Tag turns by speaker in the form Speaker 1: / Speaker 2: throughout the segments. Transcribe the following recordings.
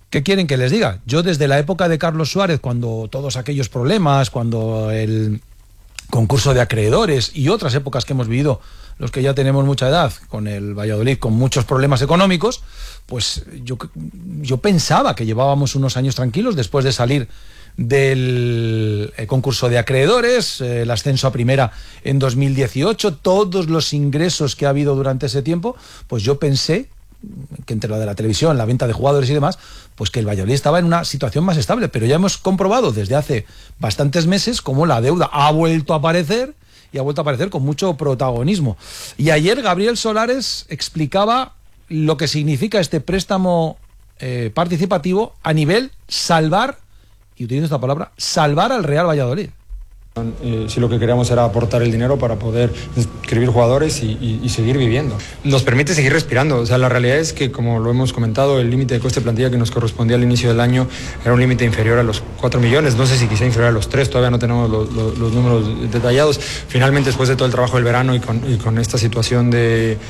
Speaker 1: ¿Qué quieren que les diga? Yo desde la época de Carlos Suárez, cuando todos aquellos problemas, cuando el concurso de acreedores y otras épocas que hemos vivido, los que ya tenemos mucha edad, con el Valladolid, con muchos problemas económicos, pues yo pensaba que llevábamos unos años tranquilos después de salir del concurso de acreedores, el ascenso a primera en 2018, todos los ingresos que ha habido durante ese tiempo, pues yo pensé que entre lo de la televisión, la venta de jugadores y demás, pues que el Valladolid estaba en una situación más estable, pero ya hemos comprobado desde hace bastantes meses cómo la deuda ha vuelto a aparecer y ha vuelto a aparecer con mucho protagonismo. Y ayer Gabriel Solares explicaba lo que significa este préstamo participativo a nivel salvar, y utilizo esta palabra, salvar al Real Valladolid.
Speaker 2: Si lo que queríamos era aportar el dinero para poder inscribir jugadores y seguir viviendo. Nos permite seguir respirando. O sea, la realidad es que, como lo hemos comentado, el límite de coste de plantilla que nos correspondía al inicio del año era un límite inferior a los 4 millones. No sé si quizá inferior a los 3, todavía no tenemos los números detallados. Finalmente, después de todo el trabajo del verano y con esta situación del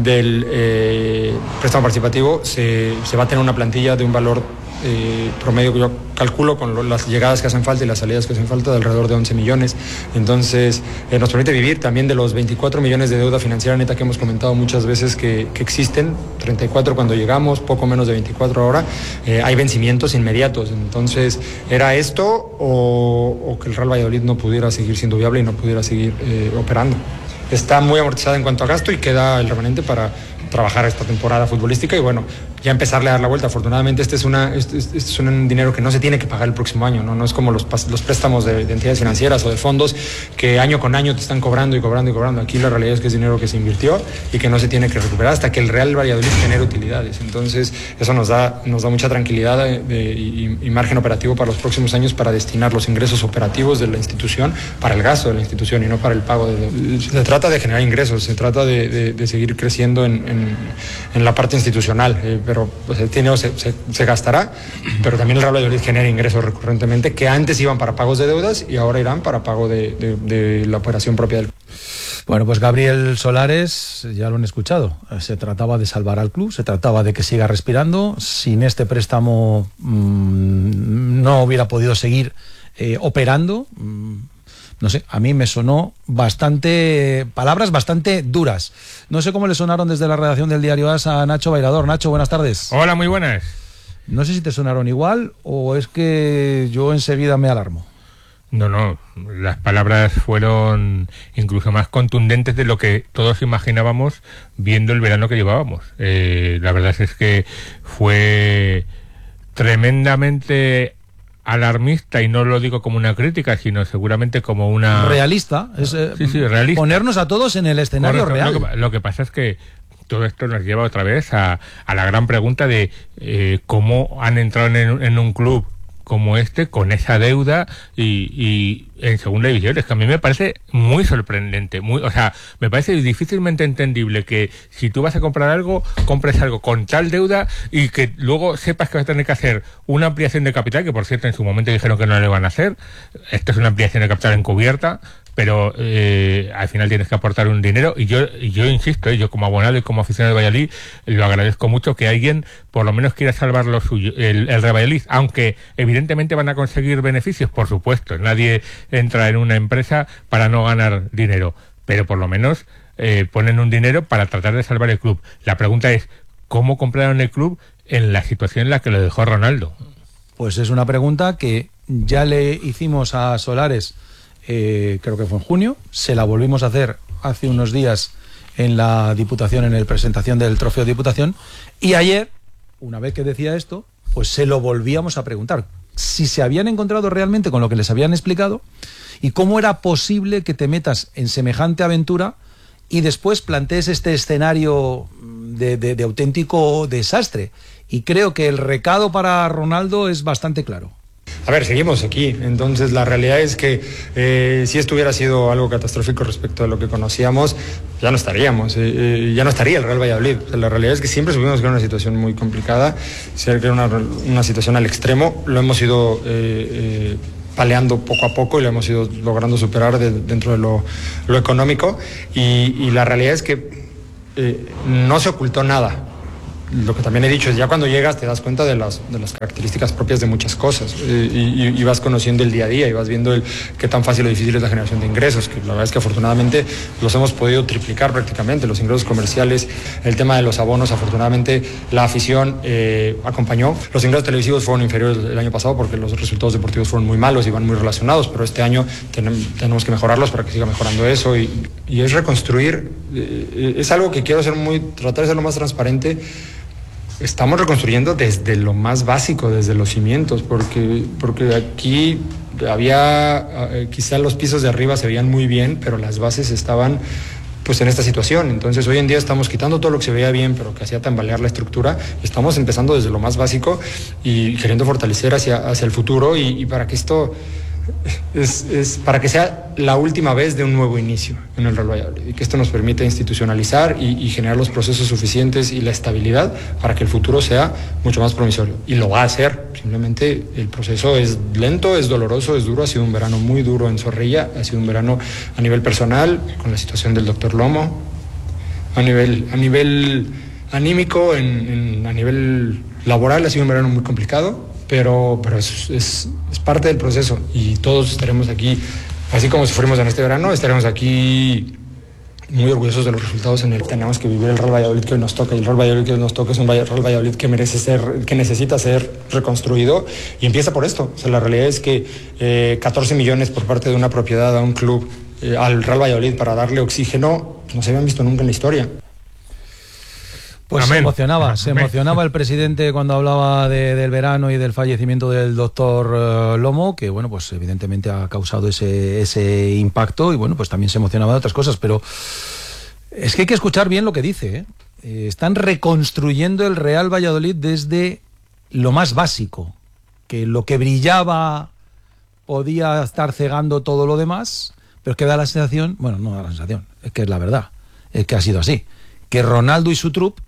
Speaker 2: préstamo participativo, se va a tener una plantilla de un valor promedio que yo calculo con las llegadas que hacen falta y las salidas que hacen falta de alrededor de 11 millones. Entonces nos permite vivir también de los 24 millones de deuda financiera neta que hemos comentado muchas veces que existen, 34 cuando llegamos, poco menos de 24 ahora. Hay vencimientos inmediatos. Entonces era esto o que el Real Valladolid no pudiera seguir siendo viable y no pudiera seguir operando. Está muy amortizada en cuanto a gasto y queda el remanente para trabajar esta temporada futbolística y bueno, ya empezarle a dar la vuelta. Afortunadamente este es un dinero que no se tiene que pagar el próximo año, no es como los préstamos de entidades financieras o de fondos que año con año te están cobrando y cobrando y cobrando. Aquí la realidad es que es dinero que se invirtió y que no se tiene que recuperar hasta que el Real Valladolid genere utilidades. Entonces eso nos da mucha tranquilidad y margen operativo para los próximos años para destinar los ingresos operativos de la institución para el gasto de la institución y no para el pago de... Se trata de generar ingresos, se trata de seguir creciendo en la parte institucional, pero pues el dinero se gastará, pero también el Real Valladolid genera ingresos recurrentemente que antes iban para pagos de deudas y ahora irán para pago de la operación propia del...
Speaker 1: Bueno, pues Gabriel Solares, ya lo han escuchado, se trataba de salvar al club, se trataba de que siga respirando. Sin este préstamo no hubiera podido seguir operando. No sé, a mí me sonó palabras bastante duras. No sé cómo le sonaron desde la redacción del Diario AS a Nacho Bailador. Nacho, buenas tardes.
Speaker 3: Hola, muy buenas.
Speaker 1: No sé si te sonaron igual o es que yo enseguida me alarmo.
Speaker 3: No, las palabras fueron incluso más contundentes de lo que todos imaginábamos viendo el verano que llevábamos. La verdad es que fue tremendamente alarmista, y no lo digo como una crítica, sino seguramente como una...
Speaker 1: Realista.
Speaker 3: Sí, realista.
Speaker 1: Ponernos a todos en el escenario real.
Speaker 3: Lo que pasa es que todo esto nos lleva otra vez a la gran pregunta de cómo han entrado en un club como este, con esa deuda y en segunda división. Es que a mí me parece muy sorprendente, me parece difícilmente entendible que si tú vas a comprar algo, compres algo con tal deuda y que luego sepas que vas a tener que hacer una ampliación de capital, que por cierto en su momento dijeron que no le van a hacer. Esto es una ampliación de capital encubierta, pero al final tienes que aportar un dinero y yo insisto, yo como abonado y como aficionado de Valladolid lo agradezco mucho que alguien por lo menos quiera salvar lo suyo, el Real Valladolid, aunque evidentemente van a conseguir beneficios, por supuesto, nadie entra en una empresa para no ganar dinero, pero por lo menos ponen un dinero para tratar de salvar el club. La pregunta es, ¿cómo compraron el club en la situación en la que lo dejó Ronaldo?
Speaker 1: Pues es una pregunta que ya le hicimos a Solares, creo que fue en junio, se la volvimos a hacer hace unos días en la Diputación, en la presentación del Trofeo Diputación, y ayer, una vez que decía esto, pues se lo volvíamos a preguntar, si se habían encontrado realmente con lo que les habían explicado y cómo era posible que te metas en semejante aventura y después plantees este escenario de auténtico desastre. Y creo que el recado para Ronaldo es bastante claro.
Speaker 2: A ver, seguimos aquí, entonces la realidad es que si esto hubiera sido algo catastrófico respecto a lo que conocíamos, ya no estaríamos, ya no estaría el Real Valladolid. O sea, la realidad es que siempre supimos que era una situación muy complicada, que era una situación al extremo, lo hemos ido paleando poco a poco y lo hemos ido logrando superar dentro de lo económico y la realidad es que no se ocultó nada. lo que también he dicho es, ya cuando llegas te das cuenta de las características propias de muchas cosas, y vas conociendo el día a día y vas viendo qué tan fácil o difícil es la generación de ingresos, que la verdad es que afortunadamente los hemos podido triplicar prácticamente, los ingresos comerciales, el tema de los abonos, afortunadamente la afición acompañó. Los ingresos televisivos fueron inferiores el año pasado porque los resultados deportivos fueron muy malos y van muy relacionados, pero este año tenemos que mejorarlos para que siga mejorando eso, y es reconstruir, es algo que quiero tratar de ser lo más transparente. Estamos reconstruyendo desde lo más básico, desde los cimientos, porque aquí quizá los pisos de arriba se veían muy bien, pero las bases estaban pues en esta situación. Entonces hoy en día estamos quitando todo lo que se veía bien, pero que hacía tambalear la estructura. Estamos empezando desde lo más básico y queriendo fortalecer hacia el futuro, y para que esto para que sea la última vez de un nuevo inicio en el Real Valladolid, y que esto nos permita institucionalizar y generar los procesos suficientes y la estabilidad para que el futuro sea mucho más promisorio, y lo va a hacer. Simplemente el proceso es lento, es doloroso, es duro. Ha sido un verano muy duro en Zorrilla, ha sido un verano a nivel personal con la situación del doctor Lomo, a nivel anímico, a nivel laboral ha sido un verano muy complicado. Pero es parte del proceso, y todos estaremos aquí, así como sufrimos en este verano, estaremos aquí muy orgullosos de los resultados en el que tenemos que vivir el Real Valladolid que hoy nos toca. Y el Real Valladolid que hoy nos toca es un Real Valladolid que necesita ser reconstruido, y empieza por esto. O sea, la realidad es que 14 millones por parte de una propiedad a un club, al Real Valladolid, para darle oxígeno, no se habían visto nunca en la historia.
Speaker 1: Pues se emocionaba el presidente cuando hablaba del verano y del fallecimiento del doctor Lomo, que bueno, pues evidentemente ha causado ese impacto, y bueno, pues también se emocionaba de otras cosas, pero es que hay que escuchar bien lo que dice, ¿eh? Están reconstruyendo el Real Valladolid desde lo más básico, que lo que brillaba podía estar cegando todo lo demás, pero es que da la sensación, bueno, no da la sensación, es que es la verdad, es que ha sido así, que Ronaldo y su troupe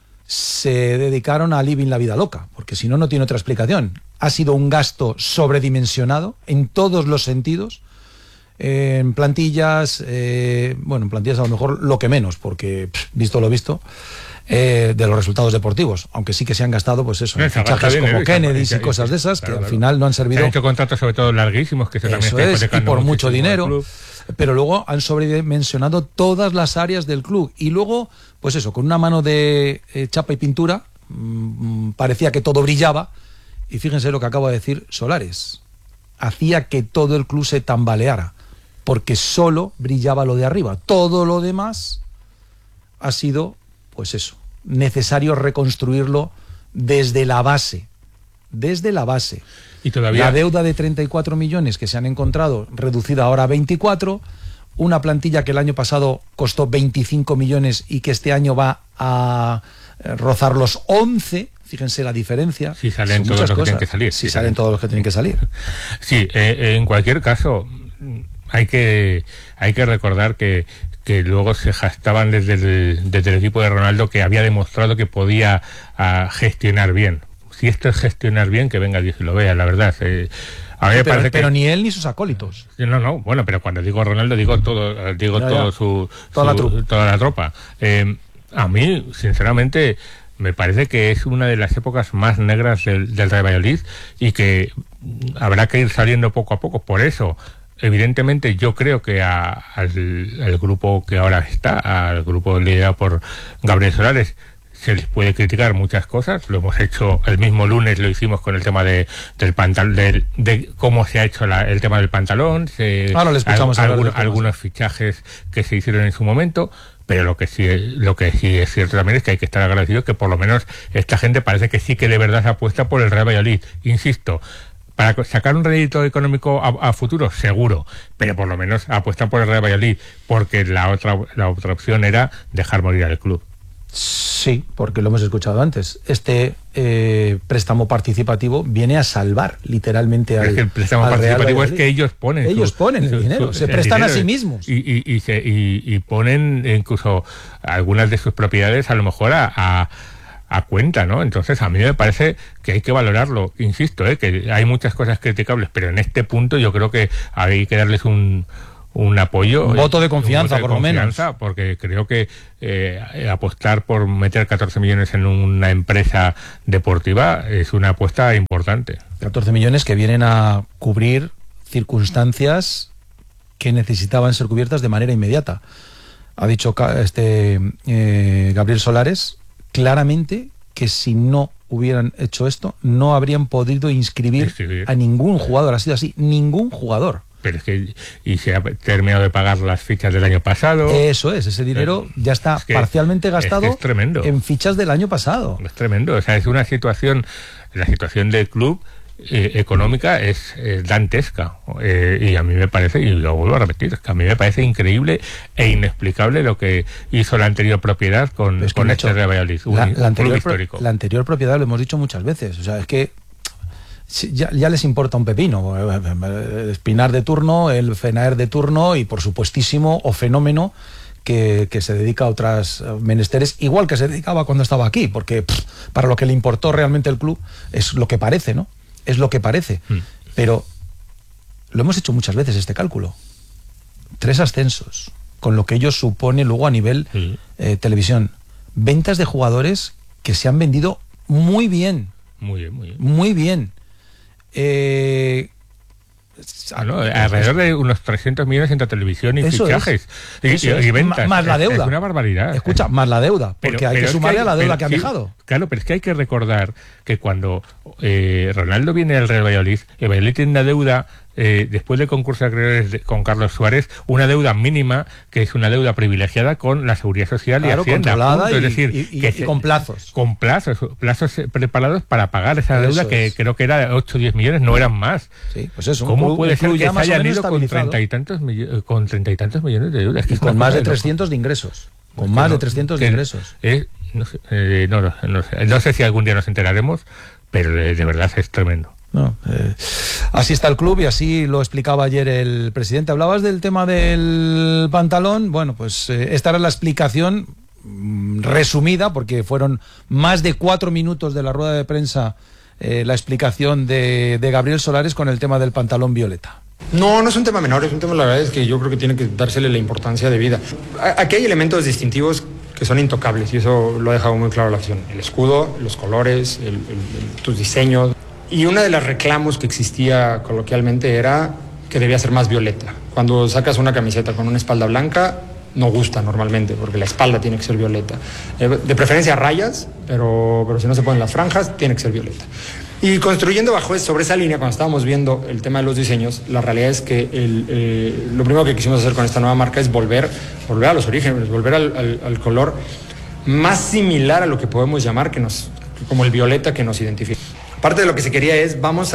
Speaker 1: se dedicaron a living la vida loca, porque si no, no tiene otra explicación. Ha sido un gasto sobredimensionado en todos los sentidos, en plantillas, en plantillas a lo mejor lo que menos, porque visto lo visto, de los resultados deportivos, aunque sí que se han gastado, pues eso, en fichajes como Kennedy y cosas de esas, que al final no han servido.
Speaker 3: Se han hecho contratos sobre todo larguísimos, que eso también está hipotecando
Speaker 1: y por mucho dinero. Pero luego han sobredimensionado todas las áreas del club, y luego, pues eso, con una mano de chapa y pintura, parecía que todo brillaba, y fíjense lo que acaba de decir Solares, hacía que todo el club se tambaleara, porque solo brillaba lo de arriba, todo lo demás ha sido, pues eso, necesario reconstruirlo desde la base, Y todavía la deuda de 34 millones que se han encontrado, reducida ahora a 24, una plantilla que el año pasado costó 25 millones y que este año va a rozar los 11, fíjense la diferencia.
Speaker 3: Si salen todos los que tienen que salir.
Speaker 1: Si salen todos los que tienen que salir.
Speaker 3: Sí, en cualquier caso, hay que recordar que luego se jactaban desde el equipo de Ronaldo, que había demostrado que podía gestionar bien. Si esto es gestionar bien, que venga Dios y lo vea, la verdad. A mí me parece
Speaker 1: pero ni él ni sus acólitos.
Speaker 3: No, bueno, pero cuando digo Ronaldo digo toda la tropa. A mí, sinceramente, me parece que es una de las épocas más negras del Real Valladolid, y que habrá que ir saliendo poco a poco. Por eso, evidentemente, yo creo que al grupo que ahora está, al grupo liderado por Gabriel Solares, se les puede criticar muchas cosas. Lo hemos hecho el mismo lunes, lo hicimos con el tema del pantalón, de cómo se ha hecho el tema del pantalón.
Speaker 1: Ahora le escuchamos
Speaker 3: algunos fichajes que se hicieron en su momento, pero lo que sí es cierto también es que hay que estar agradecidos, que por lo menos esta gente parece que sí que de verdad se apuesta por el Real Valladolid. Insisto, para sacar un rédito económico a futuro, seguro, pero por lo menos apuestan por el Real Valladolid, porque la otra opción era dejar morir al club.
Speaker 1: Sí, porque lo hemos escuchado antes. Este préstamo participativo viene a salvar literalmente al.
Speaker 3: El préstamo participativo es que ellos ponen
Speaker 1: el dinero, se prestan a sí mismos.
Speaker 3: Y ponen incluso algunas de sus propiedades a lo mejor a cuenta, ¿no? Entonces a mí me parece que hay que valorarlo. Insisto, que hay muchas cosas criticables, pero en este punto yo creo que hay que darles un un apoyo.
Speaker 1: Un voto de confianza,
Speaker 3: un voto de
Speaker 1: por lo menos.
Speaker 3: Porque creo que apostar por meter 14 millones en una empresa deportiva es una apuesta importante.
Speaker 1: 14 millones que vienen a cubrir circunstancias que necesitaban ser cubiertas de manera inmediata. Ha dicho Gabriel Solares claramente que si no hubieran hecho esto, no habrían podido inscribir a ningún jugador. Ha sido así, ningún jugador.
Speaker 3: Pero es que y se ha terminado de pagar las fichas del año pasado.
Speaker 1: Eso es, ese dinero ya está parcialmente gastado
Speaker 3: es tremendo.
Speaker 1: En fichas del año pasado.
Speaker 3: Es tremendo, o sea, es una situación, la situación del club económica es dantesca, y a mí me parece, y lo vuelvo a repetir, es que a mí me parece increíble e inexplicable lo que hizo la anterior propiedad con este Real Valladolid, un club histórico.
Speaker 1: La anterior propiedad, lo hemos dicho muchas veces, o sea, es que ya les importa un pepino, el Espinar de turno, el Fenaer de turno y por supuestísimo o Fenómeno que se dedica a otras menesteres, igual que se dedicaba cuando estaba aquí, porque para lo que le importó realmente el club es lo que parece, ¿no? Es lo que parece. Pero lo hemos hecho muchas veces este cálculo. 3 ascensos, con lo que ello supone luego a nivel televisión. Ventas de jugadores que se han vendido muy bien. Muy bien.
Speaker 3: Alrededor de unos 300 millones entre televisión y fichajes y ventas.
Speaker 1: Más la deuda.
Speaker 3: Es una barbaridad.
Speaker 1: Escucha, más la deuda, porque hay que sumarle a la deuda que han dejado.
Speaker 3: Claro, pero es que hay que recordar que cuando Ronaldo viene al Real Valladolid, el Valladolid tiene una deuda, después del concurso de acreedores con Carlos Suárez, una deuda mínima, que es una deuda privilegiada con la Seguridad Social y Hacienda.
Speaker 1: Controlada
Speaker 3: es decir,
Speaker 1: y con plazos.
Speaker 3: Con plazos preparados para pagar esa deuda, que creo que era de 8 o 10 millones, no eran más.
Speaker 1: Sí, pues eso.
Speaker 3: ¿Cómo puede ser que se hayan ido con 30 y tantos millones de deuda?
Speaker 1: Y con más de 300 de ingresos. Con más de 300 de ingresos.
Speaker 3: No sé si algún día nos enteraremos, pero de verdad es tremendo.
Speaker 1: Así está el club y así lo explicaba ayer el presidente. Hablabas del tema del pantalón. Bueno, pues esta era la explicación resumida, porque fueron más de 4 minutos de la rueda de prensa, la explicación de Gabriel Solares con el tema del pantalón violeta.
Speaker 2: No es un tema menor, es un tema, la verdad es que yo creo que tiene que dársele la importancia de vida. Aquí hay elementos distintivos que son intocables y eso lo ha dejado muy claro la acción. El escudo, los colores, tus diseños. Y uno de los reclamos que existía coloquialmente era que debía ser más violeta. Cuando sacas una camiseta con una espalda blanca, no gusta normalmente, porque la espalda tiene que ser violeta. De preferencia rayas, pero si no se ponen las franjas, tiene que ser violeta. Y construyendo sobre esa línea, cuando estábamos viendo el tema de los diseños, la realidad es que lo primero que quisimos hacer con esta nueva marca es volver a los orígenes, volver al color más similar a lo que podemos llamar como el violeta que nos identifica. Parte de lo que se quería es, vamos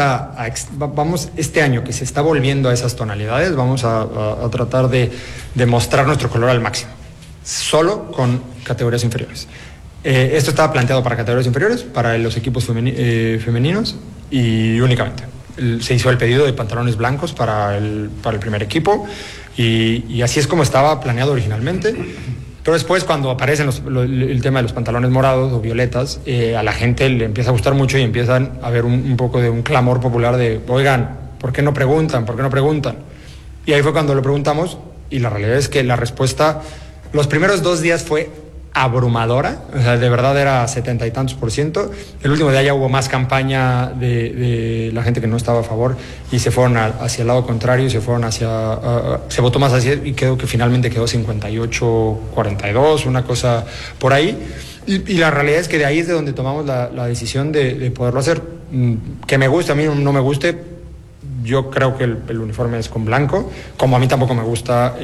Speaker 2: este año que se está volviendo a esas tonalidades, vamos a tratar de mostrar nuestro color al máximo, solo con categorías inferiores. Esto estaba planteado para categorías inferiores, para los equipos femeninos y únicamente. Se hizo el pedido de pantalones blancos para el primer equipo y así es como estaba planeado originalmente. Pero después, cuando aparecen el tema de los pantalones morados o violetas, a la gente le empieza a gustar mucho y empiezan a haber un poco de un clamor popular de, oigan, ¿por qué no preguntan? ¿Por qué no preguntan? Y ahí fue cuando lo preguntamos y la realidad es que la respuesta, los primeros 2 días fue abrumadora, o sea, de verdad era 70 y tantos %. El último día ya hubo más campaña de la gente que no estaba a favor y se fueron hacia el lado contrario, se votó más hacia y finalmente quedó 58-42, una cosa por ahí. Y la realidad es que de ahí es de donde tomamos la decisión de poderlo hacer. Que me guste, a mí no me guste. Yo creo que el uniforme es con blanco, como a mí tampoco me gusta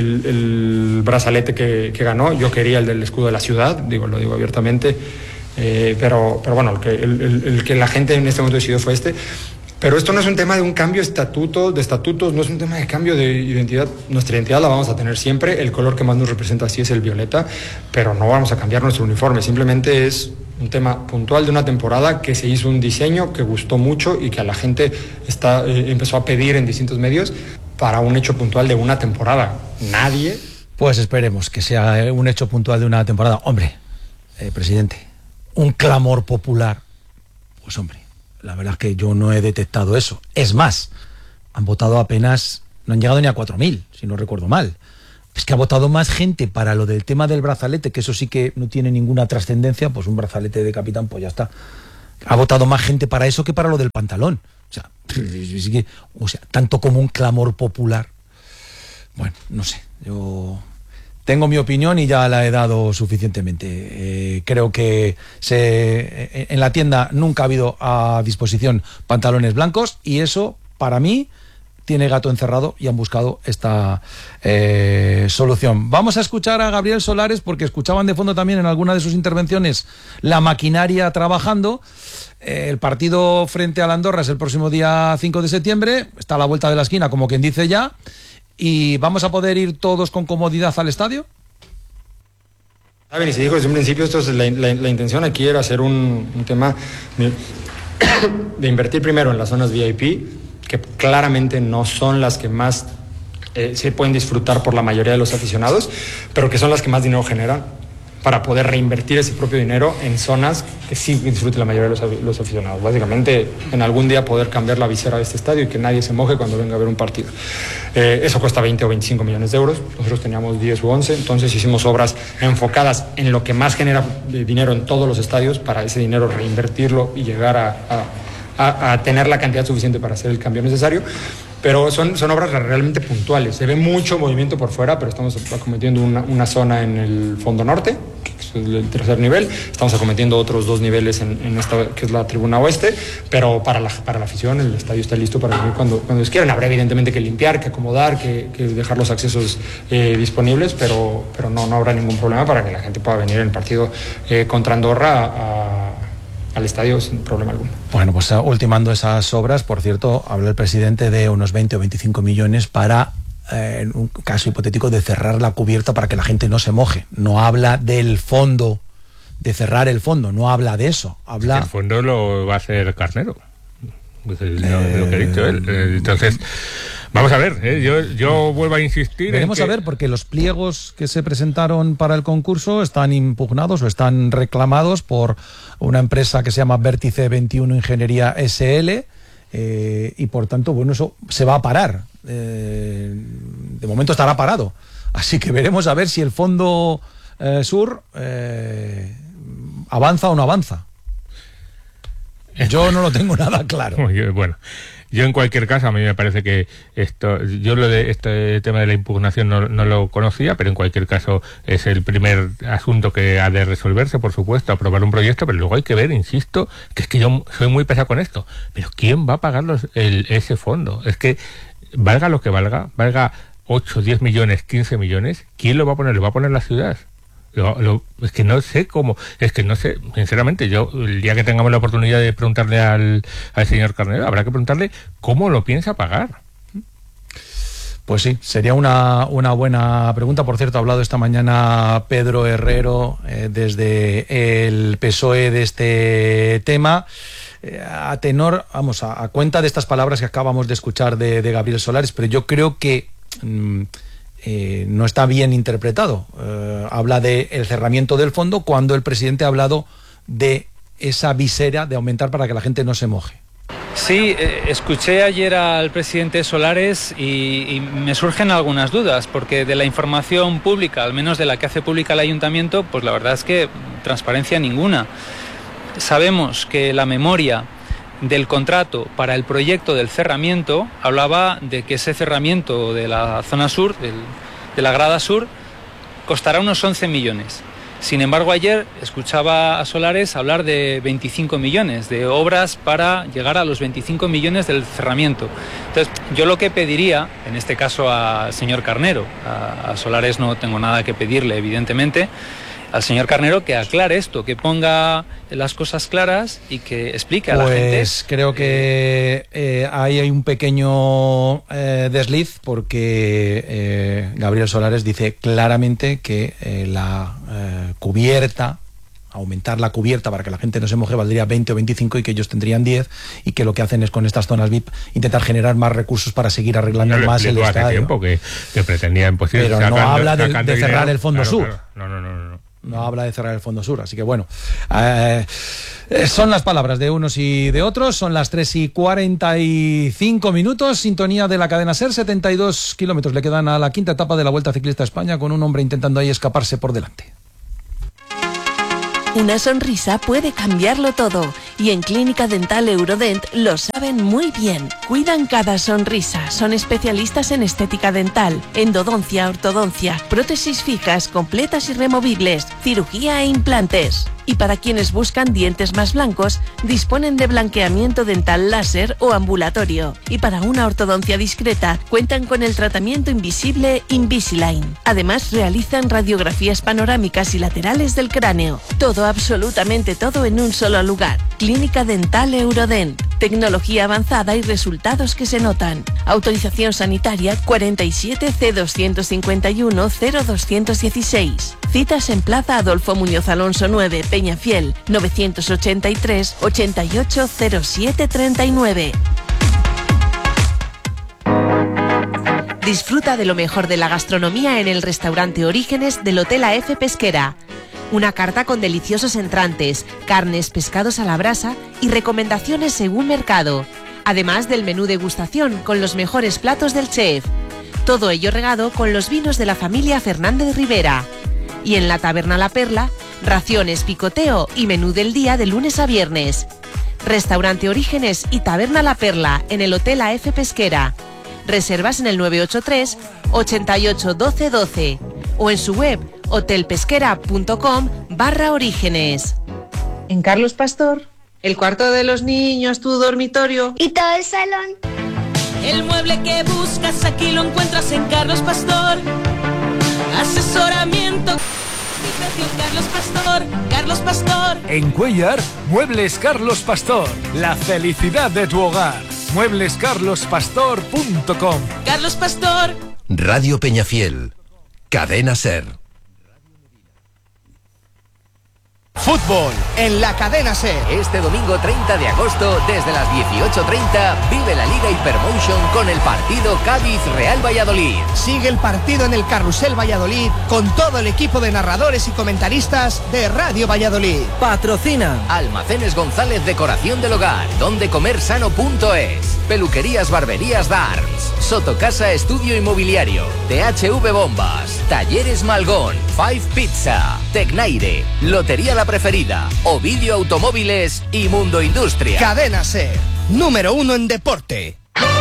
Speaker 2: el brazalete que ganó. Yo quería el del escudo de la ciudad, lo digo abiertamente, pero bueno, el que la gente en este momento decidió fue este. Pero esto no es un tema de un cambio de estatutos, no es un tema de cambio de identidad. Nuestra identidad la vamos a tener siempre, el color que más nos representa sí es el violeta, pero no vamos a cambiar nuestro uniforme, simplemente es un tema puntual de una temporada que se hizo un diseño que gustó mucho y que a la gente empezó a pedir en distintos medios para un hecho puntual de una temporada. Nadie...
Speaker 1: Pues esperemos que sea un hecho puntual de una temporada. Hombre, presidente, un clamor popular. Pues hombre, la verdad es que yo no he detectado eso. Es más, han votado apenas No han llegado ni a 4.000, si no recuerdo mal. Es que ha votado más gente para lo del tema del brazalete, que eso sí que no tiene ninguna trascendencia, pues un brazalete de capitán, pues ya está. Ha votado más gente para eso que para lo del pantalón. O sea, tanto como un clamor popular. Bueno, no sé, yo tengo mi opinión y ya la he dado suficientemente. Creo que en la tienda nunca ha habido a disposición pantalones blancos y eso, para mí, tiene gato encerrado y han buscado esta solución. Vamos a escuchar a Gabriel Solares porque escuchaban de fondo también en alguna de sus intervenciones la maquinaria trabajando. El partido frente al Andorra es el próximo día 5 de septiembre, está a la vuelta de la esquina, como quien dice ya, y ¿vamos a poder ir todos con comodidad al estadio?
Speaker 2: Saben, y se dijo desde un principio, esto es la intención aquí era hacer un tema de invertir primero en las zonas VIP, que claramente no son las que más se pueden disfrutar por la mayoría de los aficionados, pero que son las que más dinero generan, para poder reinvertir ese propio dinero en zonas que sí disfruten la mayoría de los aficionados. Básicamente, en algún día poder cambiar la visera de este estadio y que nadie se moje cuando venga a ver un partido. Eso cuesta 20 o 25 millones de euros. Nosotros teníamos 10 u 11, entonces hicimos obras enfocadas en lo que más genera dinero en todos los estadios, para ese dinero reinvertirlo y llegar a tener la cantidad suficiente para hacer el cambio necesario. Pero son obras realmente puntuales. Se ve mucho movimiento por fuera, pero estamos acometiendo una zona en el fondo norte, que es el tercer nivel. Estamos acometiendo otros 2 niveles en esta, que es la tribuna oeste. Pero para la afición, el estadio está listo para venir cuando ellos quieran. Habrá evidentemente que limpiar, que acomodar, que dejar los accesos disponibles, pero no habrá ningún problema para que la gente pueda venir en el partido contra Andorra al estadio sin problema alguno.
Speaker 1: Bueno, pues ultimando esas obras, por cierto, habló el presidente de unos 20 o 25 millones para, en un caso hipotético, de cerrar la cubierta para que la gente no se moje. No habla del fondo, de cerrar el fondo, no habla de eso. Habla...
Speaker 3: El fondo lo va a hacer Carnero, lo que ha dicho él. Entonces, vamos a ver, yo vuelvo a insistir.
Speaker 1: Veremos a ver, porque los pliegos que se presentaron para el concurso están impugnados o están reclamados por una empresa que se llama Vértice 21 Ingeniería SL, y por tanto, bueno, eso se va a parar. De momento estará parado. Así que veremos a ver si el Fondo Sur avanza o no avanza. Yo no lo tengo nada claro.
Speaker 3: Bueno, yo en cualquier caso, a mí me parece que yo lo de este tema de la impugnación no lo conocía, pero en cualquier caso es el primer asunto que ha de resolverse, por supuesto, aprobar un proyecto, pero luego hay que ver, insisto, que es que yo soy muy pesado con esto, pero ¿quién va a pagar ese fondo? Es que valga lo que valga 8, 10 millones, 15 millones, ¿quién lo va a poner? ¿Lo va a poner la ciudad? Es que no sé cómo, sinceramente, yo el día que tengamos la oportunidad de preguntarle al señor Carnero, habrá que preguntarle cómo lo piensa pagar.
Speaker 1: Pues sí, sería una buena pregunta. Por cierto, ha hablado esta mañana Pedro Herrero desde el PSOE de este tema. A tenor, a cuenta de estas palabras que acabamos de escuchar de Gabriel Solares, pero yo creo que no está bien interpretado. Habla del cerramiento del fondo cuando el presidente ha hablado de esa visera de aumentar para que la gente no se moje.
Speaker 4: Sí, escuché ayer al presidente Solares y me surgen algunas dudas, porque de la información pública, al menos de la que hace pública el ayuntamiento, pues la verdad es que transparencia ninguna. Sabemos que la memoria del contrato para el proyecto del cerramiento hablaba de que ese cerramiento de la zona sur, de la grada sur, costará unos 11 millones. Sin embargo, ayer escuchaba a Solares hablar de 25 millones, de obras para llegar a los 25 millones del cerramiento. Entonces, yo lo que pediría, en este caso al señor Carnero, a Solares no tengo nada que pedirle, evidentemente, al señor Carnero que aclare esto, que ponga las cosas claras y que explique a la gente.
Speaker 1: Pues creo que ahí hay un pequeño desliz, porque Gabriel Solares dice claramente que la cubierta, aumentar la cubierta para que la gente no se moje, valdría 20 o 25 y que ellos tendrían 10, y que lo que hacen es con estas zonas VIP intentar generar más recursos para seguir arreglando más el estadio.
Speaker 3: Hace tiempo que pretendían, pues,
Speaker 1: pero no habla de cerrar el Fondo Sur.
Speaker 3: Claro. No.
Speaker 1: No habla de cerrar el Fondo Sur, así que bueno, son las palabras de unos y de otros. Son las 3:45, sintonía de la cadena SER. 72 kilómetros le quedan a la quinta etapa de la Vuelta Ciclista a España, con un hombre intentando ahí escaparse por delante.
Speaker 5: Una sonrisa puede cambiarlo todo, y en Clínica Dental Eurodent lo saben muy bien. Cuidan cada sonrisa, son especialistas en estética dental, endodoncia, ortodoncia, prótesis fijas, completas y removibles, cirugía e implantes. Y para quienes buscan dientes más blancos, disponen de blanqueamiento dental láser o ambulatorio. Y para una ortodoncia discreta, cuentan con el tratamiento invisible Invisalign. Además, realizan radiografías panorámicas y laterales del cráneo. Todo, absolutamente todo, en un solo lugar. Clínica Dental Eurodent. Tecnología avanzada y resultados que se notan. Autorización sanitaria 47 C251 0216. Citas en Plaza Adolfo Muñoz Alonso 9, Peñafiel, 983 880739. Disfruta de lo mejor de la gastronomía en el restaurante Orígenes del Hotel AF Pesquera. Una carta con deliciosos entrantes, carnes, pescados a la brasa y recomendaciones según mercado. Además del menú degustación con los mejores platos del chef. Todo ello regado con los vinos de la familia Fernández Rivera. Y en la Taberna La Perla, raciones, picoteo y menú del día de lunes a viernes. Restaurante Orígenes y Taberna La Perla en el Hotel AF Pesquera. Reservas en el 983 88 12 12 o en su web hotelpesquera.com/orígenes. En Carlos Pastor, el cuarto de los niños, tu dormitorio
Speaker 6: y todo el salón.
Speaker 7: El mueble que buscas aquí lo encuentras en Carlos Pastor. Asesoramiento. Carlos Pastor, Carlos Pastor.
Speaker 8: En Cuéllar, Muebles Carlos Pastor. La felicidad de tu hogar. Mueblescarlospastor.com.
Speaker 7: Carlos Pastor.
Speaker 9: Radio Peñafiel. Cadena SER.
Speaker 10: Fútbol en la cadena SER.
Speaker 11: Este domingo 30 de agosto, desde las 18:30, vive la Liga Hypermotion con el partido Cádiz-Real Valladolid.
Speaker 10: Sigue el partido en el Carrusel Valladolid con todo el equipo de narradores y comentaristas de Radio Valladolid.
Speaker 11: Patrocina Almacenes González Decoración del Hogar, dondecomersano.es, Peluquerías Barberías Darms, Sotocasa Estudio Inmobiliario, THV Bombas, Talleres Malgón, Five Pizza, Tecnaire, Lotería La Preferida, Ovidio Automóviles y Mundo Industria.
Speaker 10: Cadena SER, número 1 en deporte.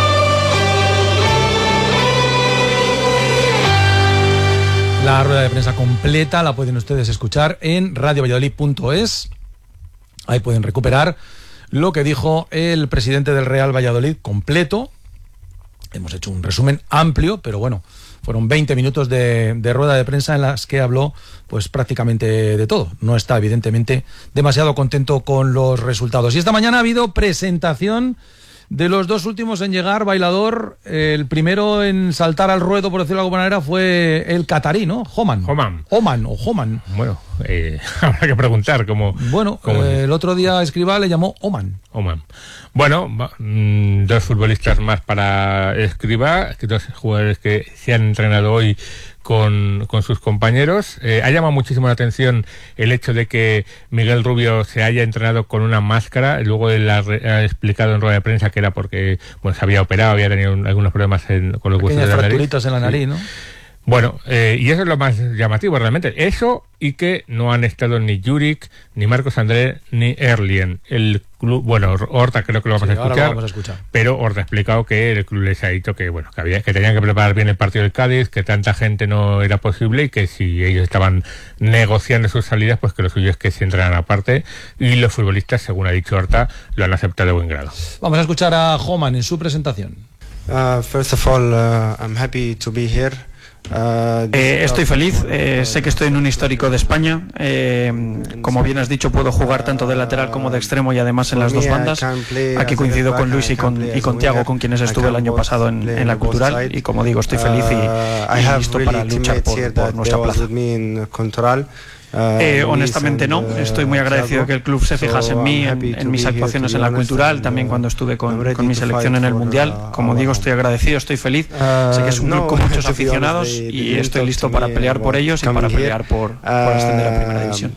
Speaker 1: La rueda de prensa completa la pueden ustedes escuchar en radiovalladolid.es. Ahí pueden recuperar lo que dijo el presidente del Real Valladolid completo. Hemos hecho un resumen amplio, pero bueno, fueron 20 minutos de rueda de prensa en las que habló pues prácticamente de todo. No está evidentemente demasiado contento con los resultados. Y esta mañana ha habido presentación de los dos últimos en llegar, bailador. El primero en saltar al ruedo, por decirlo de alguna manera, fue el catarí, ¿no? Oman.
Speaker 3: Bueno, habrá que preguntar cómo...
Speaker 1: Bueno, el otro día Escribá le llamó Oman.
Speaker 3: Bueno, dos futbolistas más para Escribá, dos jugadores que se han entrenado hoy con sus compañeros. Ha llamado muchísimo la atención el hecho de que Miguel Rubio se haya entrenado con una máscara. Luego él ha explicado en rueda de prensa que era porque se había operado, había tenido algunos problemas con los huesos de la nariz.
Speaker 1: Fracturitas en la nariz, ¿no?
Speaker 3: Bueno, y eso es lo más llamativo realmente. Eso, y que no han estado ni Juric, ni Marcos André, ni Erlien. El club, bueno, Horta creo que lo vamos a escuchar, pero Horta ha explicado que el club les ha dicho que que tenían que preparar bien el partido del Cádiz, que tanta gente no era posible y que si ellos estaban negociando sus salidas, pues que lo suyo es que se entrenan aparte, y los futbolistas, según ha dicho Horta, lo han aceptado de buen grado.
Speaker 1: Vamos a escuchar a Oman en su presentación.
Speaker 12: First of all, I'm happy to be here.
Speaker 13: Estoy feliz, sé que estoy en un histórico de España. Como bien has dicho, puedo jugar tanto de lateral como de extremo y además en las dos bandas. Aquí coincido con Luis y con Tiago, con quienes estuve el año pasado en la Cultural, y como digo, estoy feliz y listo para luchar por nuestra plaza. Honestamente no, estoy muy agradecido que el club se fijase en mí, en mis actuaciones en la cultural, también cuando estuve con mi selección en el Mundial. Como digo, estoy agradecido, estoy feliz, sé que es un club con muchos aficionados y estoy listo para pelear por ellos y para pelear por ascender a Primera División.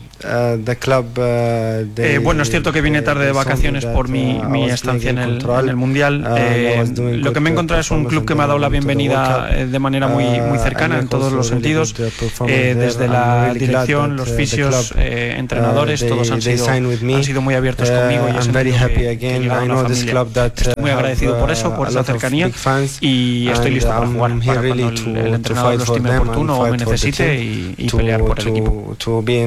Speaker 13: Bueno, es cierto que vine tarde de vacaciones por mi estancia en el Mundial. Lo que me he encontrado es un club que me ha dado la bienvenida de manera muy cercana en todos los sentidos, desde la dirección, los fisios, entrenadores, todos han sido muy abiertos conmigo y he sentido que he llegado a una familia. Estoy muy agradecido por eso, por esa cercanía, y estoy listo para jugar, para cuando el entrenador lo estime oportuno o me necesite y pelear por el equipo.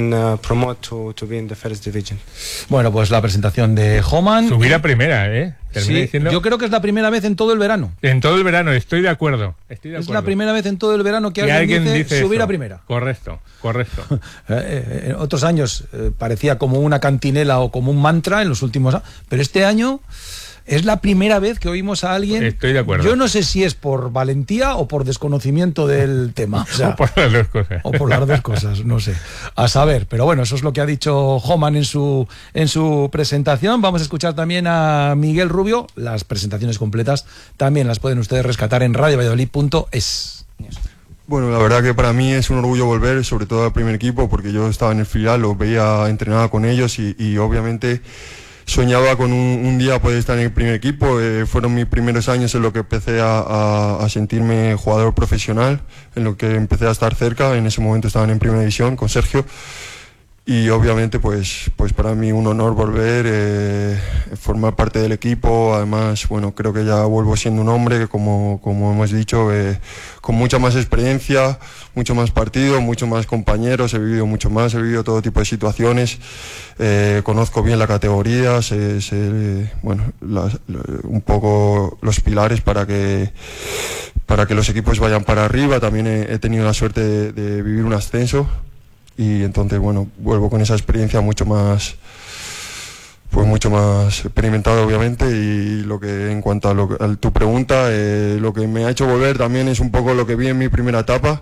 Speaker 1: Bueno, pues la presentación de Homan.
Speaker 3: Subir a primera,
Speaker 1: Sí, yo creo que es la primera vez en todo el verano.
Speaker 3: En todo el verano, estoy de acuerdo.
Speaker 1: Es la primera vez en todo el verano que alguien dice subir a primera.
Speaker 3: Correcto.
Speaker 1: En otros años parecía como una cantinela o como un mantra en los últimos años, pero este año es la primera vez que oímos a alguien.
Speaker 3: Estoy de acuerdo.
Speaker 1: Yo no sé si es por valentía o por desconocimiento del tema.
Speaker 3: O por las dos cosas.
Speaker 1: O por las dos cosas, no sé. A saber, pero bueno, eso es lo que ha dicho Homan en su presentación. Vamos a escuchar también a Miguel Rubio. Las presentaciones completas también las pueden ustedes rescatar en radiovalladolid.es.
Speaker 6: Bueno, la verdad que para mí es un orgullo volver, sobre todo al primer equipo, porque yo estaba en el filial, lo veía, entrenaba con ellos y obviamente soñaba con un día poder estar en el primer equipo. Fueron mis primeros años en lo que empecé a sentirme jugador profesional, en lo que empecé a estar cerca. En ese momento estaban en Primera División con Sergio. Y obviamente pues para mí un honor volver, formar parte del equipo. Además, bueno, creo que ya vuelvo siendo un hombre, como hemos dicho, con mucha más experiencia, mucho más partido, mucho más compañeros, he vivido mucho más, he vivido todo tipo de situaciones, conozco bien la categoría, sé un poco los pilares para que los equipos vayan para arriba. También he tenido la suerte de vivir un ascenso. Y entonces, bueno, vuelvo con esa experiencia mucho más experimentada, obviamente. Y lo que, en cuanto a tu pregunta, lo que me ha hecho volver también es un poco lo que vi en mi primera etapa.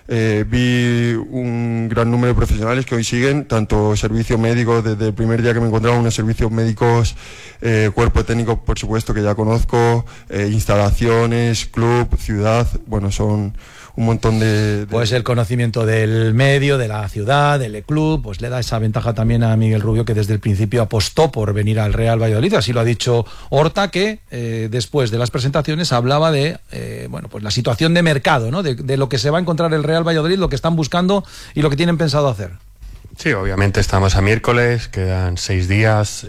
Speaker 6: Vi un gran número de profesionales que hoy siguen, tanto servicio médico, desde el primer día que me encontraba, unos servicios médicos, cuerpo técnico, por supuesto, que ya conozco, instalaciones, club, ciudad, bueno, son un montón de...
Speaker 1: Pues el conocimiento del medio, de la ciudad, del club, pues le da esa ventaja también a Miguel Rubio, que desde el principio apostó por venir al Real Valladolid. Así lo ha dicho Horta, que después de las presentaciones hablaba de pues la situación de mercado, ¿no? De lo que se va a encontrar el Real Valladolid, lo que están buscando y lo que tienen pensado hacer.
Speaker 14: Sí, obviamente estamos a miércoles, quedan 6 días,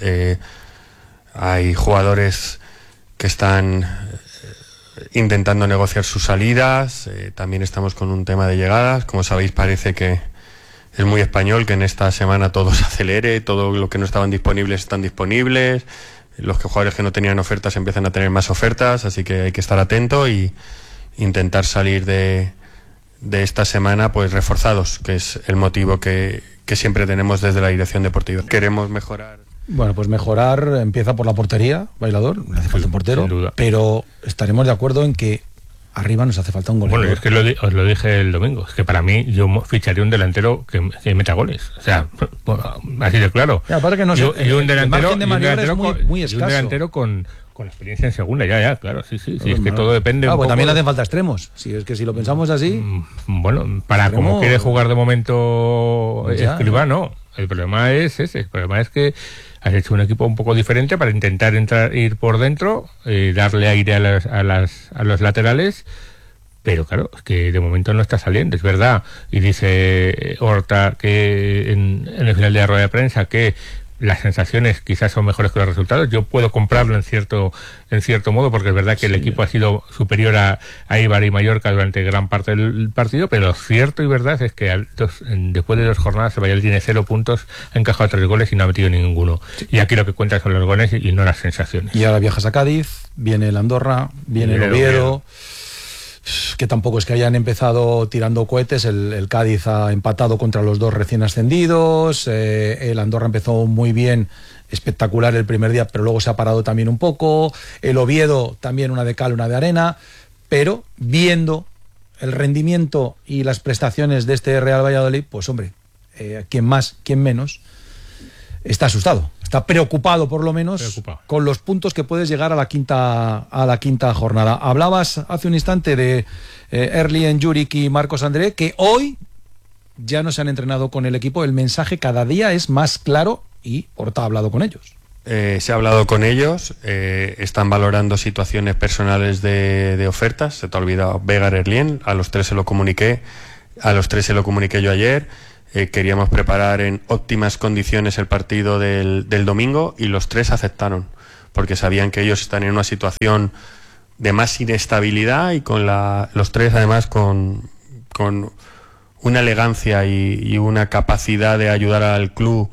Speaker 14: hay jugadores que están intentando negociar sus salidas, también estamos con un tema de llegadas. Como sabéis, parece que es muy español que en esta semana todo se acelere, todo lo que no estaban disponibles están disponibles, los jugadores que no tenían ofertas empiezan a tener más ofertas, así que hay que estar atento y intentar salir de esta semana pues reforzados, que es el motivo que siempre tenemos desde la dirección deportiva. Queremos mejorar.
Speaker 1: Bueno, pues mejorar empieza por la portería, Bailador, le hace falta un portero, sin duda. Pero estaremos de acuerdo en que arriba nos hace falta un goleador.
Speaker 3: Bueno, es que os lo dije el domingo, es que para mí yo ficharía un delantero que meta goles, o sea, así de claro.
Speaker 1: Ya, para que no
Speaker 3: un delantero con experiencia en segunda, ya, claro, sí, es que todo depende.
Speaker 1: Pues también le hacen falta extremos. Si es que si lo pensamos así.
Speaker 3: Bueno, para como quiere jugar de momento Escribá, no. El problema es ese. El problema es que has hecho un equipo un poco diferente para intentar ir por dentro, darle aire a los laterales. Pero claro, es que de momento no está saliendo, es verdad. Y dice Horta que en el final de la rueda de prensa que las sensaciones quizás son mejores que los resultados. Yo puedo comprarlo en cierto modo, porque es verdad que el equipo ha sido superior a Eibar y Mallorca durante gran parte del partido, pero cierto y verdad es que después de 2 jornadas el Valladolid tiene 0 puntos, ha encajado 3 goles y no ha metido ninguno. Y aquí lo que cuenta son los goles y no las sensaciones.
Speaker 1: Y ahora viajas a Cádiz, viene el Andorra, viene el Oviedo, que tampoco es que hayan empezado tirando cohetes. El Cádiz ha empatado contra los 2 recién ascendidos, el Andorra empezó muy bien, espectacular el primer día, pero luego se ha parado también un poco, el Oviedo también una de cal, una de arena, pero viendo el rendimiento y las prestaciones de este Real Valladolid, pues hombre, quien más, quien menos, está asustado. Está preocupado, por lo menos, con los puntos que puedes llegar a la quinta jornada. Hablabas hace un instante de Erlien Juric y Marcos André, que hoy ya no se han entrenado con el equipo. El mensaje cada día es más claro y Horta ha hablado con ellos.
Speaker 14: Se ha hablado con ellos, están valorando situaciones personales de ofertas. Se te ha olvidado Vegard, Erlien, a los tres se lo comuniqué yo ayer. Queríamos preparar en óptimas condiciones el partido del domingo y los tres aceptaron, porque sabían que ellos están en una situación de más inestabilidad y con los tres además con una elegancia y una capacidad de ayudar al club,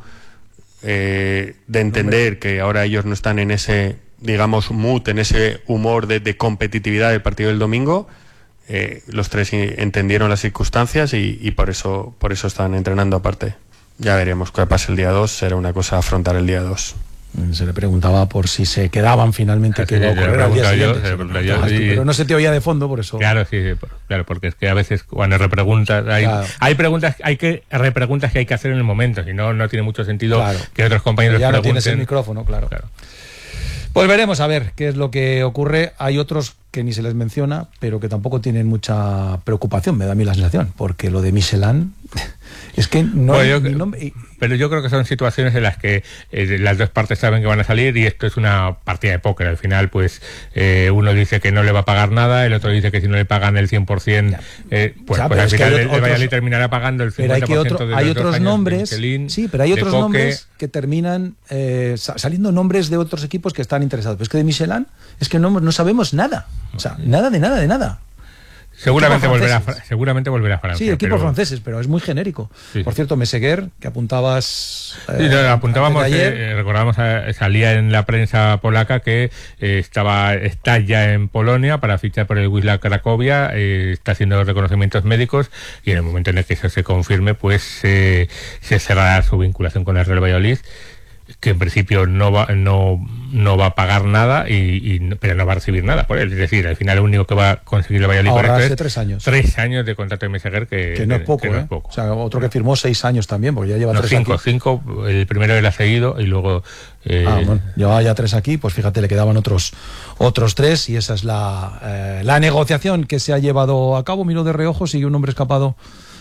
Speaker 14: de entender que ahora ellos no están en ese, digamos, mood, en ese humor de competitividad del partido del domingo. Los tres entendieron las circunstancias y por eso están entrenando aparte. Ya veremos qué pasa el día 2, será una cosa afrontar el día 2.
Speaker 1: Se le preguntaba por si se quedaban finalmente, que iba a ocurrir al día siguiente. Pero no se te oía de fondo, por eso.
Speaker 3: Claro, sí, claro, porque es que a veces cuando repreguntas, hay preguntas, repreguntas que hay que hacer en el momento, si no, no tiene mucho sentido que otros compañeros
Speaker 1: ya
Speaker 3: pregunten.
Speaker 1: No tienes el micrófono, claro. Pues veremos a ver qué es lo que ocurre. Hay otros que ni se les menciona, pero que tampoco tienen mucha preocupación, me da a mí la sensación, porque lo de Michelin es que no hay ni nombre.
Speaker 3: Pero yo creo que son situaciones en las que las dos partes saben que van a salir y esto es una partida de póker. Al final, pues uno dice que no le va a pagar nada, el otro dice que si no le pagan el 100%, pues al final el Valladolid terminará pagando el 50%
Speaker 1: hay otros nombres, sí, pero hay otros nombres que terminan saliendo nombres de otros equipos que están interesados. Pero es que de Michelin es que no sabemos nada. O sea, nada de nada.
Speaker 3: Seguramente volverá a Francia.
Speaker 1: Sí, equipos franceses, pero es muy genérico. Sí. Por cierto, Meseguer, que apuntabas...
Speaker 3: apuntábamos, recordábamos, salía en la prensa polaca que está ya en Polonia para fichar por el Wisła Cracovia, está haciendo reconocimientos médicos y en el momento en el que eso se confirme, pues se cerrará su vinculación con el Real Valladolid, que en principio no va a pagar nada, pero no va a recibir nada por él. Es decir, al final lo único que va a conseguir el Valladolid por esto es
Speaker 1: 3 años.
Speaker 3: 3 años de contrato de Meseguer, que
Speaker 1: no es poco,
Speaker 3: no es poco.
Speaker 1: O sea, otro que firmó 6 años también, porque ya lleva 3 aquí.
Speaker 3: 5, el primero él ha seguido y luego...
Speaker 1: bueno, llevaba ya 3 aquí, pues fíjate, le quedaban otros 3 y esa es la negociación que se ha llevado a cabo. Miro de reojo, sigue un hombre escapado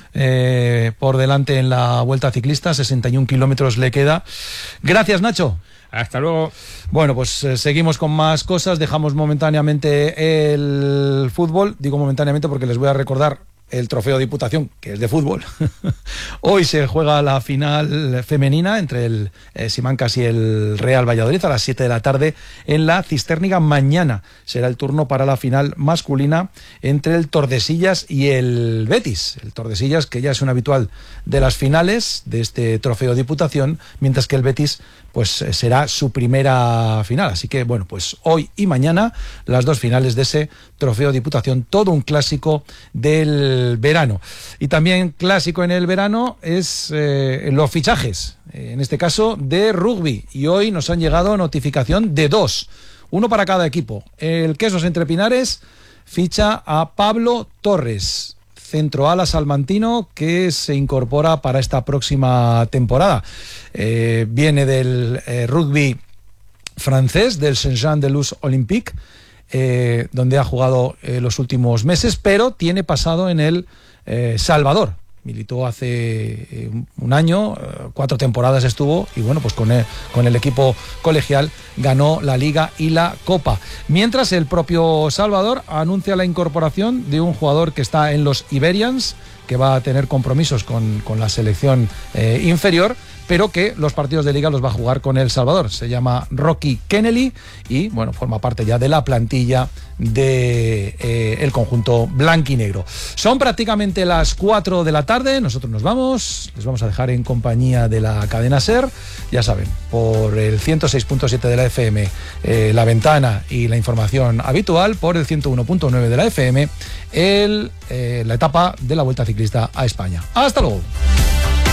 Speaker 1: por delante en la Vuelta Ciclista, 61 kilómetros le queda. Gracias, Nacho.
Speaker 3: Hasta luego.
Speaker 1: Bueno, pues seguimos con más cosas. Dejamos momentáneamente el fútbol. Digo momentáneamente porque les voy a recordar el Trofeo Diputación, que es de fútbol. Hoy se juega la final femenina entre el Simancas y el Real Valladolid a las 7 de la tarde en la Cisterniga. Mañana será el turno para la final masculina entre el Tordesillas y el Betis. El Tordesillas, que ya es un habitual de las finales de este Trofeo Diputación, mientras que el Betis pues será su primera final. Así que, bueno, pues hoy y mañana las dos finales de ese Trofeo Diputación, todo un clásico del verano. Y también clásico en el verano es los fichajes, en este caso de rugby. Y hoy nos han llegado notificación de 2, uno para cada equipo. El Quesos Entre Pinares ficha a Pablo Torres, centro ala salmantino, que se incorpora para esta próxima temporada. Viene del rugby francés, del Saint-Jean-de-Luz Olympique, donde ha jugado los últimos meses, pero tiene pasado en el Salvador. Militó hace un año, 4 temporadas estuvo, y bueno, pues con el equipo colegial ganó la Liga y la Copa. Mientras el propio Salvador anuncia la incorporación de un jugador que está en los Iberians, que va a tener compromisos con la selección inferior, pero que los partidos de Liga los va a jugar con El Salvador. Se llama Rocky Kennelly y, bueno, forma parte ya de la plantilla de el conjunto blanquinegro. Son prácticamente las 4 de la tarde, nosotros nos vamos, les vamos a dejar en compañía de la cadena SER, ya saben, por el 106.7 de la FM, La Ventana y la información habitual, por el 101.9 de la FM, la etapa de la Vuelta Ciclista a España. ¡Hasta luego!